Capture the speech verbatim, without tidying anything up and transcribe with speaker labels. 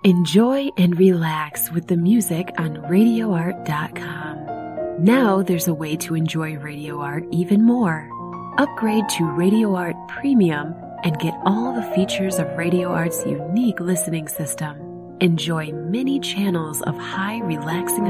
Speaker 1: Enjoy and relax with the music on radio art dot com. Now there's a way to enjoy Radio Art even more. Upgrade to Radio Art Premium and get all the features of Radio Art's unique listening system. Enjoy many channels of high, relaxing